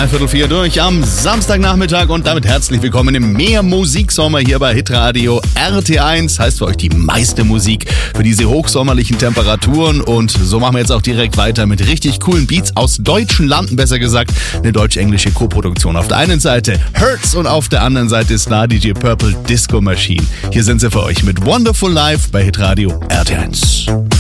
3/4 durch am Samstagnachmittag und damit herzlich willkommen im Mehr-Musik-Sommer hier bei Hitradio RT1. Heißt für euch die meiste Musik für diese hochsommerlichen Temperaturen und so machen wir jetzt auch direkt weiter mit richtig coolen Beats aus deutschen Landen, besser gesagt eine deutsch-englische Koproduktion. Auf der einen Seite Hurts und auf der anderen Seite Star DJ Purple Disco Machine. Hier sind sie für euch mit Wonderful Life bei Hitradio RT1.